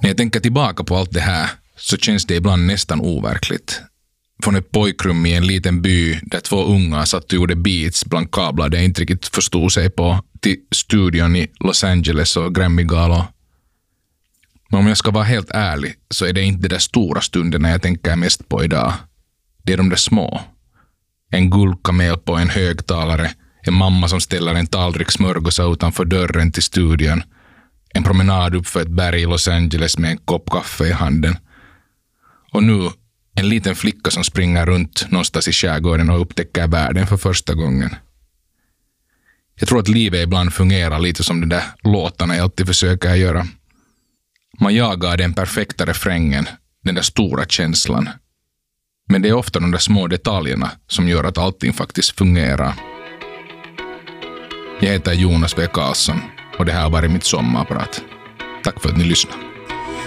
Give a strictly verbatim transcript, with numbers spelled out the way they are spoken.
När jag tänker tillbaka på allt det här så känns det ibland nästan overkligt. Från ett pojkrum i en liten by där två unga satt och gjorde beats bland kablar där jag inte riktigt förstod sig på, till studion i Los Angeles och Grammy-galor. Men om jag ska vara helt ärlig så är det inte de där stora stunderna jag tänker mest på idag. Det är de där små. En guldkamel på en högtalare, en mamma som ställer en tallrik smörgåsar utanför dörren till studion, en promenad upp för ett berg i Los Angeles med en kopp kaffe i handen. Och nu en liten flicka som springer runt någonstans i skärgården och upptäcker världen för första gången. Jag tror att livet ibland fungerar lite som de där låtarna jag alltid försöker göra. Man jagar den perfekta refrängen, den där stora känslan. Men det är ofta de där små detaljerna som gör att allting faktiskt fungerar. Jag heter Jonas W. Karlsson och det här har varit mitt sommarprat. Tack för att ni lyssnade.